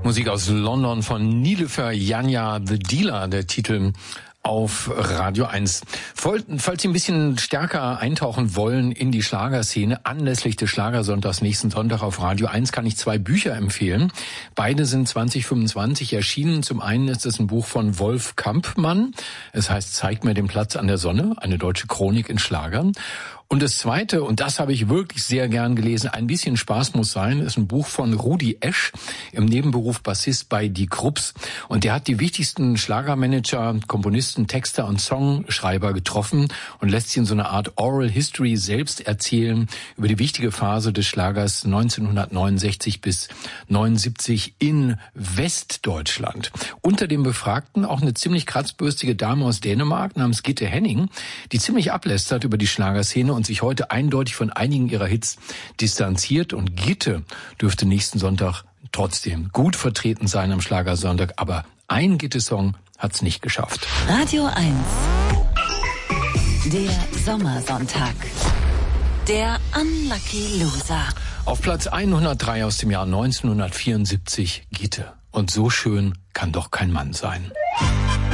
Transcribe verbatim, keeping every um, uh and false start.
Musik aus London von Nilufer Yanya, The Dealer, der Titel auf Radio eins. Falls Sie ein bisschen stärker eintauchen wollen in die Schlagerszene, anlässlich des Schlagersonntags nächsten Sonntag auf Radio eins kann ich zwei Bücher empfehlen. Beide sind zwanzig fünfundzwanzig erschienen. Zum einen ist es ein Buch von Wolf Kampmann. Es heißt Zeig mir den Platz an der Sonne, eine deutsche Chronik in Schlagern. Und das zweite, und das habe ich wirklich sehr gern gelesen, Ein bisschen Spaß muss sein, ist ein Buch von Rudi Esch, im Nebenberuf Bassist bei Die Krupps. Und der hat die wichtigsten Schlagermanager, Komponisten, Texter und Songschreiber getroffen und lässt sie in so eine Art Oral History selbst erzählen über die wichtige Phase des Schlagers neunzehnhundertneunundsechzig bis neunundsiebzig in Westdeutschland. Unter den Befragten auch eine ziemlich kratzbürstige Dame aus Dänemark namens Gitte Henning, die ziemlich ablästert über die Schlagerszene und sich heute eindeutig von einigen ihrer Hits distanziert. Und Gitte dürfte nächsten Sonntag trotzdem gut vertreten sein am Schlagersonntag, aber ein Gitte-Song hat's nicht geschafft. Radio eins, der Sommersonntag, der Unlucky Loser. Auf Platz hundertdrei aus dem Jahr neunzehnhundertvierundsiebzig Gitte. Und so schön kann doch kein Mann sein.